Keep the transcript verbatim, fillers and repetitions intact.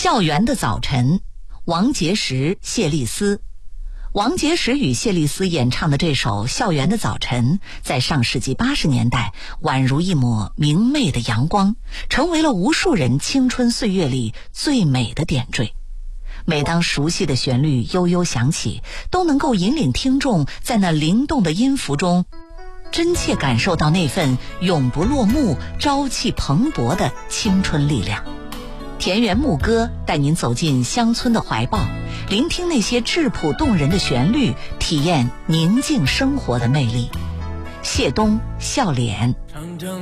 校园的早晨，王杰石、谢丽斯。王杰石与谢丽斯演唱的这首《校园的早晨》，在上世纪八十年代宛如一抹明媚的阳光，成为了无数人青春岁月里最美的点缀。每当熟悉的旋律悠悠响起，都能够引领听众在那灵动的音符中，真切感受到那份永不落幕、朝气蓬勃的青春力量。田园牧歌带您走进乡村的怀抱，聆听那些质朴动人的旋律，体验宁静生活的魅力。谢东笑脸。